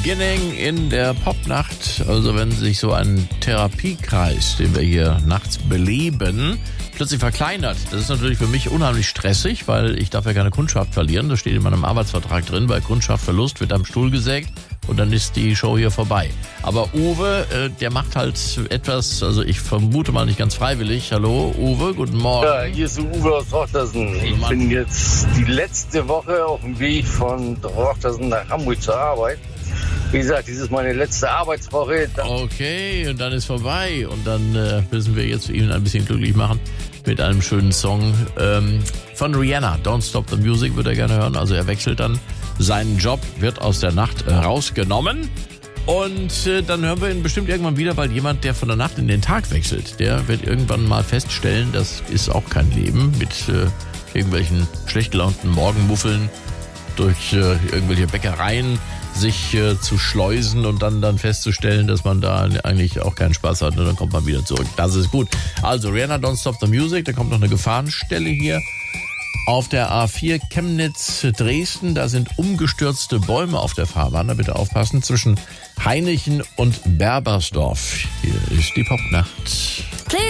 Beginning in der Popnacht. Also wenn sich so ein Therapiekreis, den wir hier nachts beleben, plötzlich verkleinert. Das ist natürlich für mich unheimlich stressig, weil ich darf ja keine Kundschaft verlieren. Das steht in meinem Arbeitsvertrag drin. Bei Kundschaftverlust wird am Stuhl gesägt und dann ist die Show hier vorbei. Aber Uwe, der macht halt etwas, also ich vermute mal nicht ganz freiwillig. Hallo Uwe, guten Morgen. Ja, hier ist Uwe aus Rochtersen. Ich bin jetzt die letzte Woche auf dem Weg von Rochtersen nach Hamburg zur Arbeit. Wie gesagt, dies ist meine letzte Arbeitswoche. Okay, und dann ist vorbei. Und dann müssen wir jetzt ihn ein bisschen glücklich machen mit einem schönen Song von Rihanna. Don't Stop the Music würde er gerne hören. Also er wechselt dann seinen Job, wird aus der Nacht rausgenommen. Und dann hören wir ihn bestimmt irgendwann wieder, weil jemand, der von der Nacht in den Tag wechselt, der wird irgendwann mal feststellen, das ist auch kein Leben mit irgendwelchen schlecht gelaunten Morgenmuffeln durch irgendwelche Bäckereien sich zu schleusen und dann festzustellen, dass man da eigentlich auch keinen Spaß hat und dann kommt man wieder zurück. Das ist gut. Also Rihanna, Don't Stop the Music, da kommt noch eine Gefahrenstelle hier auf der A4 Chemnitz-Dresden. Da sind umgestürzte Bäume auf der Fahrbahn, da bitte aufpassen, zwischen Hainichen und Berbersdorf. Hier ist die Popnacht.